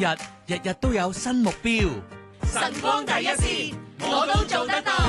日，日日都有新目標。 晨光第一線，我都做得到。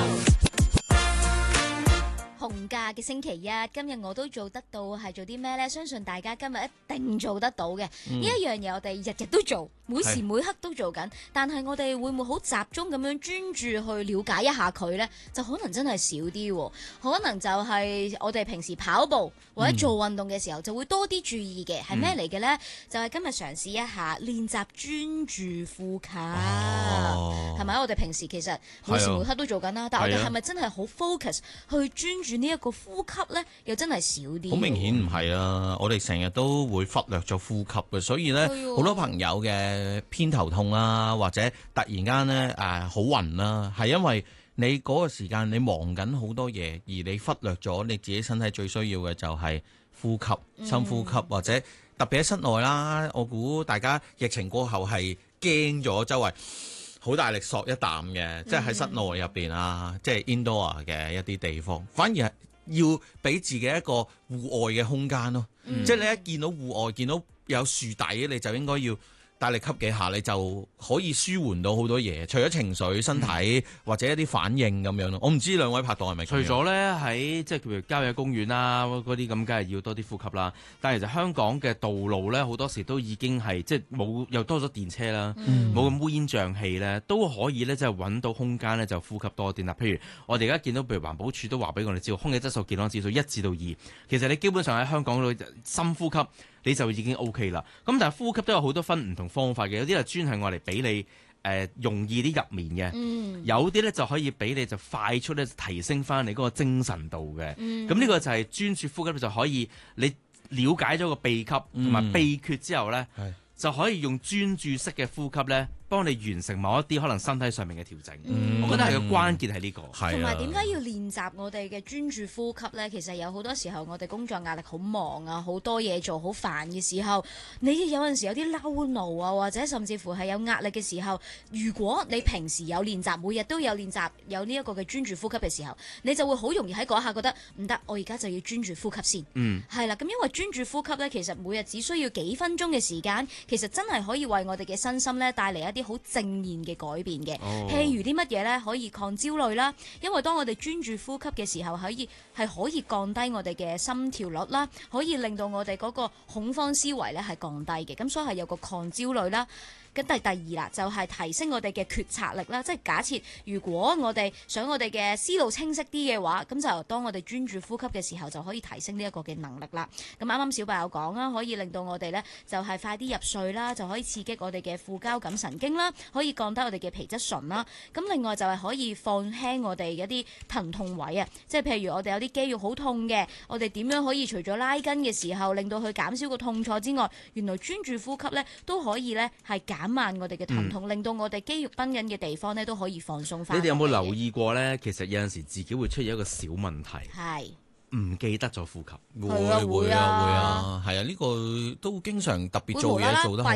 紅假嘅星期一，今日我都做得到，係做啲咩呢？相信大家今日一定做得到嘅。呢一樣嘢我哋日日都做，每時每刻都做緊。但係我哋會唔會好集中咁樣專注去了解一下佢呢？就可能真係少啲，可能就係我哋平時跑步或者做運動嘅時候就會多啲注意嘅。係咩嚟嘅呢？就係今日嘗試一下練習專注呼吸，係咪？我哋平時其實每時每刻都做緊啦，但係我哋係咪真係好 focus 去專注呢一個呼吸呢？又真係少啲。 好明顯唔係啊！我哋成日都會忽略咗呼吸嘅，所以呢，好多朋友嘅偏頭痛啊，或者突然間呢好暈啦，係因為你嗰個時間你忙緊好多嘢，而你忽略咗你自己身體最需要嘅就係呼吸、深呼吸，或者特別喺室內啦。我估大家疫情過後係驚咗周圍好大力索一啖嘅，即係喺室內入邊啊，即係 indoor 嘅一啲地方，反而係要俾自己一個戶外嘅空間咯。即係你一見到戶外，見到有樹底，你就應該要大力吸幾下，你就可以舒緩到好多嘢，除咗情緒、身體或者一啲反應咁樣咯。我唔知兩位拍檔係咪？ 除咗咧喺即係譬如郊野公園啦嗰啲咁，梗係要多啲呼吸啦。但係其實香港嘅道路咧好多時都已經係即係冇又多咗電車啦，冇咁烏煙瘴氣咧，都可以咧即係揾到空間咧就呼吸多啲啦。譬如我哋而家見到譬如環保署都話俾我哋知道，空氣質素健康指數1至到2，其實你基本上喺香港度深呼吸你就已經 OK 啦。咁但係呼吸都有好多分唔同方法嘅，有啲係專係我嚟俾你容易啲入眠嘅，有啲咧就可以俾你就快速咧提升翻你嗰個精神度嘅。咁呢個就係專注呼吸就可以你了解咗個秘笈同埋秘訣之後咧，就可以用專注式嘅呼吸咧，幫你完成某一啲可能身體上面嘅調整。我覺得係個關鍵係呢個。 同埋點解要練習我哋嘅專注呼吸呢？其實有好多時候我哋工作壓力好忙啊，好多嘢做，好煩嘅時候，你有陣時有啲嬲怒啊，或者甚至乎係有壓力嘅時候，如果你平時有練習，每日都有練習有呢一個嘅專注呼吸嘅時候，你就會好容易喺嗰一下覺得唔得，我而家就要專注呼吸先。係啦，咁因為專注呼吸呢，其實每日只需要幾分鐘嘅時間，其實真係可以為我哋嘅身心呢帶嚟一啲好正面嘅改變嘅。譬如啲乜嘢呢？可以抗焦慮啦，因為當我哋專注呼吸嘅時候，可以降低我哋嘅心跳率啦，可以令到我哋嗰個恐慌思維咧係降低嘅，咁所以係有個抗焦慮啦。咁第二啦，就係提升我哋嘅決策力啦。即係假設如果我哋想我哋嘅思路清晰啲嘅話，咁就當我哋專注呼吸嘅時候，就可以提升呢一個嘅能力啦。咁啱啱小白有講啦，可以令到我哋咧就係快啲入睡啦，就可以刺激我哋嘅副交感神經啦，可以降低我哋嘅皮質醇啦。咁另外就係可以放輕我哋一啲疼痛位啊，即係譬如我哋有啲肌肉好痛嘅，我哋點樣可以除咗拉筋嘅時候令到佢減少個痛楚之外，原來專注呼吸咧都可以咧係減慢我哋嘅疼痛，令到我哋肌肉繃緊嘅地方咧都可以放鬆翻。 你哋有冇留意過咧？其實有陣時自己會出現一個小問題， 係唔記得咗呼吸。 會啊，係啊，呢個都經常特別做嘢做得好。